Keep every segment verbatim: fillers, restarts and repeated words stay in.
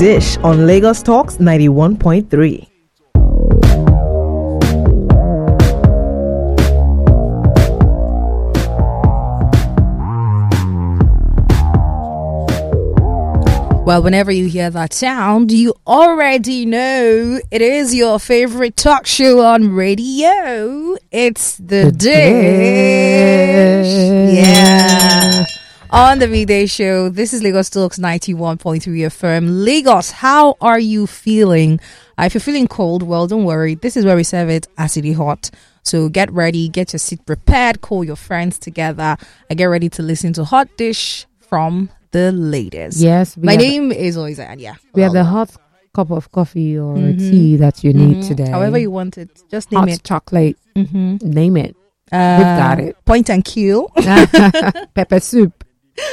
Dish on Lagos Talks ninety-one point three. Well, whenever you hear that sound, you already know it is your favorite talk show on radio. It's The, the Dish. Dish. Yeah. On the Midday Show, this is Lagos Talks ninety-one point three F M. Lagos, how are you feeling? Uh, if you're feeling cold, well, don't worry. This is where we serve it acidly hot. So get ready, get your seat prepared, call your friends together, and get ready to listen to Hot Dish from the ladies. Yes. My name is Oiza, and yeah. We have the hot cup of coffee or mm-hmm. tea that you need mm-hmm. today. However you want it. Just name hot it. chocolate. Mm-hmm. Name it. Uh, We've got it. Point and kill. Pepper soup.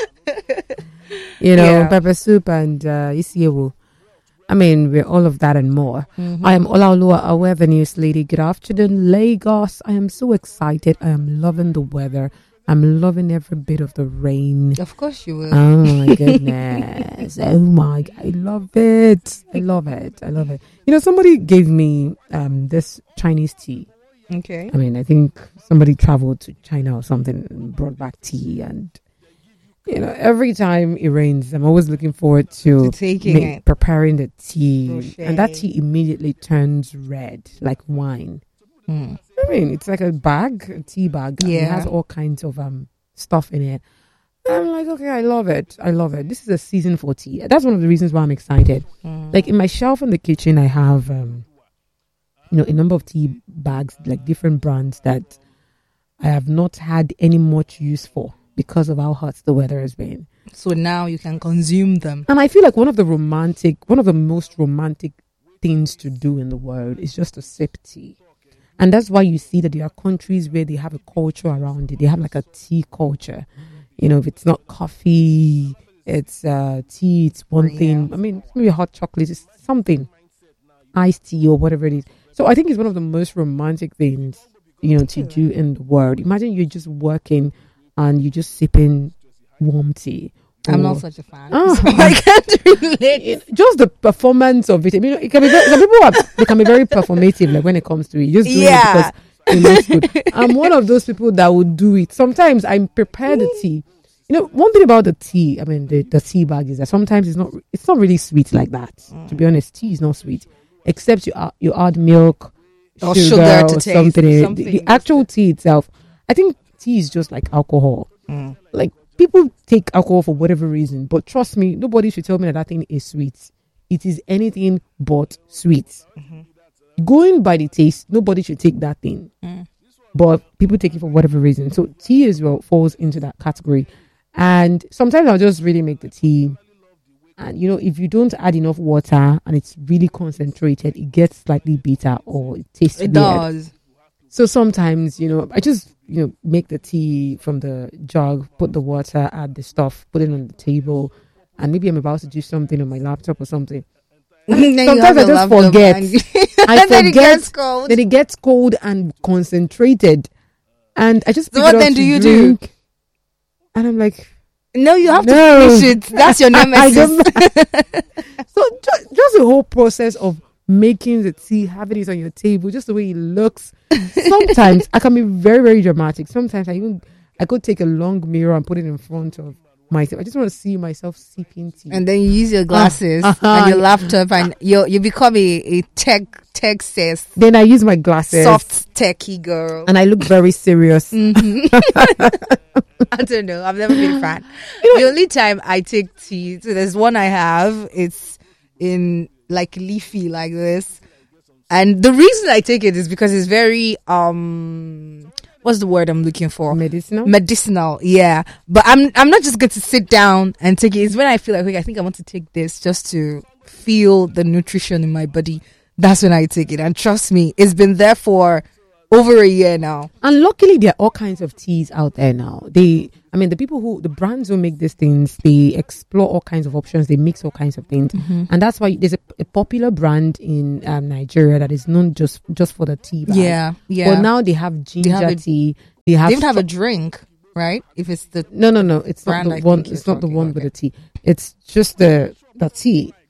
You know, Yeah. pepper soup and uh, isiewu. I mean, we're all of that and more. Mm-hmm. I am Olaoluwa Awe, the news lady. Good afternoon, Lagos. I am so excited. I am loving the weather. I'm loving every bit of the rain. Of course you will. Oh my goodness. Oh my, I love it. I love it. I love it. You know, somebody gave me um this Chinese tea. Okay. I mean, I think somebody traveled to China or something and brought back tea. And, you know, every time it rains, I'm always looking forward to, To taking ma- it. preparing the tea. Crochet. And that tea immediately turns red, like wine. Mm. I mean, it's like a bag, a tea bag. And Yeah. it has all kinds of um stuff in it. And I'm like, okay, I love it. I love it. This is a season for tea. That's one of the reasons why I'm excited. Mm. Like in my shelf in the kitchen, I have, um, you know, a number of tea bags, like different brands that I have not had any much use for because of how hot the weather has been. So now you can consume them. And I feel like one of the romantic, one of the most romantic things to do in the world is just to sip tea. And that's why you see that there are countries where they have a culture around it. They have like a tea culture. You know, if it's not coffee, it's uh, tea, it's one Yeah. thing. I mean, maybe hot chocolate, it's something. Iced tea or whatever it is. So I think it's one of the most romantic things, you know, to do in the world. Imagine you're just working and you're just sipping warm tea. I'm or- not such a fan. Oh. So I can't relate. Just the performance of it. I mean, it can be very, some people are, they can be very performative, like when it comes to it. You just do Yeah. it because it looks good. I'm one of those people that would do it. Sometimes I prepare the tea. You know, one thing about the tea, I mean, the, the tea bag is that sometimes it's not it's not really sweet like that. To be honest, tea is not sweet, except you add, you add milk, Or sugar, sugar to or taste, something. in it. something The, the just actual tea itself, I think tea is just like alcohol. Mm. Like people take alcohol for whatever reason, but trust me, nobody should tell me that that thing is sweet. It is anything but sweet. Mm-hmm. Going by the taste, nobody should take that thing. Mm. But people take it for whatever reason. So tea as well falls into that category. And sometimes I'll just really make the tea. And, you know, if you don't add enough water and it's really concentrated, it gets slightly bitter or it tastes It weird. does. So sometimes, you know, I just, you know, make the tea from the jug, put the water, add the stuff, put it on the table. And maybe I'm about to do something on my laptop or something. Then you Sometimes have I your just laptop forget. and- I and then it forget. gets cold. Then it gets cold and concentrated. And I just So pick what it up then to do you do? drink. And I'm like, No, you have No. to finish it. That's your I nemesis. don't- so just, just the whole process of making the tea, having it on your table, just the way it looks. Sometimes I can be very, very dramatic. Sometimes I even I could take a long mirror and put it in front of myself. I just want to see myself sipping tea. And then you use your glasses uh-huh. and your laptop, and you you become a, a tech Texas Then I use my glasses soft techie girl. and I look very serious. Mhm. I don't know. I've never been a fan. The only time I take tea, so there's one I have. It's in like leafy like this, and the reason I take it is because it's very um. What's the word I'm looking for? Medicinal. Medicinal, yeah. But I'm I'm not just going to sit down and take it. It's when I feel like, okay, I think I want to take this just to feel the nutrition in my body. That's when I take it. And trust me, it's been there for over a year now. And luckily, there are all kinds of teas out there now. They, I mean, the people who, the brands who make these things, they explore all kinds of options. They mix all kinds of things. Mm-hmm. And that's why there's a, a popular brand in um, Nigeria that is known just, just for the tea bag. Yeah, yeah. But now they have ginger have a- tea. They have, They even have a stro- drink, right? If it's the no, no, no. It's not brand the I one. think It's you're not the talking one about, with the tea. It's just the, the tea.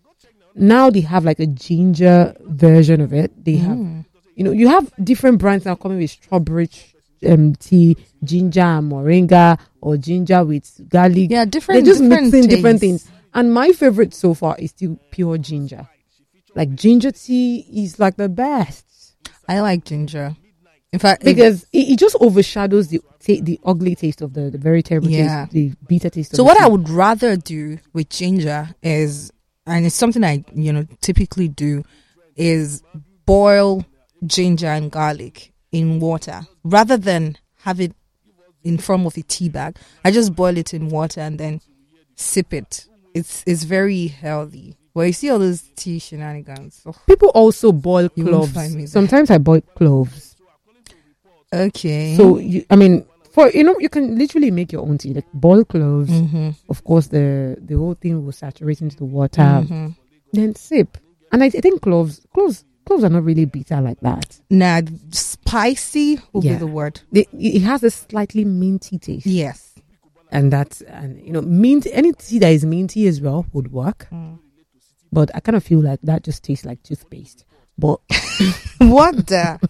now they have like a ginger version of it. They have, Mm. you know, you have different brands now coming with strawberry um, tea, ginger and moringa, or ginger with garlic. Yeah, different. They're just different mixing different tastes. things. And my favorite so far is still pure ginger. Like ginger tea is like the best I like ginger. In fact, it- because it, it just overshadows the ta- the ugly taste of the, the very terrible Yeah. taste, the bitter taste. so of what the I tea. would rather do with ginger is, and it's something I you know typically do, is boil ginger and garlic in water rather than have it in form of a tea bag. I just boil it in water and then sip it. It's it's very healthy. Well, you see all those tea shenanigans. Oh, People also boil You won't cloves. find me there. Sometimes I boil cloves. okay. So you, I mean, for you know, you can literally make your own tea. Like boil cloves. Mm-hmm. Of course, the the whole thing will saturate into the water. Mm-hmm. Then sip. And I, I think cloves, cloves, cloves are not really bitter like that. Now, spicy will Yeah. be the word. They, it has a slightly minty taste. Yes. And that's, and you know, mint, any tea that is minty as well would work. Mm. But I kind of feel like that just tastes like toothpaste. But What the?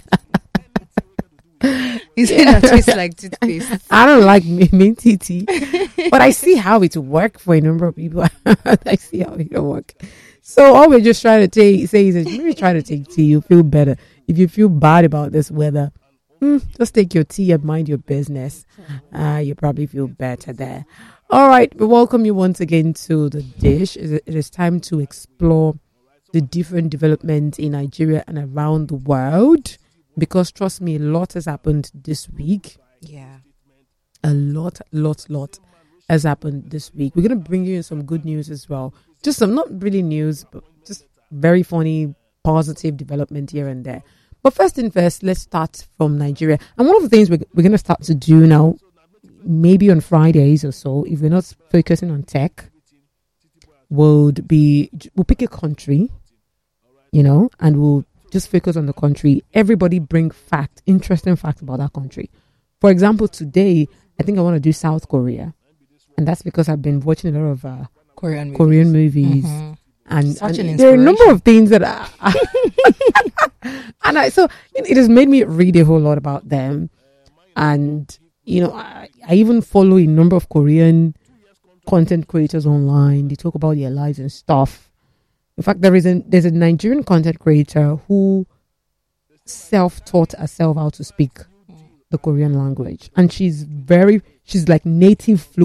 Is it that tastes like toothpaste? I don't like mi- minty tea. But I see how it work for a number of people. I see how it work. So all we're just trying to take, say is maybe try to take tea. You feel better. If you feel bad about this weather, mm, just take your tea and mind your business. Uh, you probably feel better there. All right, we welcome you once again to The Dish. It it is time to explore the different developments in Nigeria and around the world. Because trust me, a lot has happened this week. Yeah. A lot, lot, lot has happened this week. We're going to bring you some good news as well. Just some, not really news, but just very funny, positive development here and there. But first thing first, let's start from Nigeria. And one of the things we're, we're going to start to do now, maybe on Fridays or so, if we're not focusing on tech, would be, we'll pick a country, you know, and we'll just focus on the country. Everybody bring fact, interesting facts about that country. For example, today, I think I want to do South Korea. And that's because I've been watching a lot of uh, Korean movies. Korean movies. Mhm. And, Such and an there are a number inspiration. of things that I, and I, so it, it has made me read a whole lot about them. And, you know, I, I even follow a number of Korean content creators online. They talk about their lives and stuff. In fact, there is a, there's a Nigerian content creator who self-taught herself how to speak the Korean language. And she's very, she's like native fluent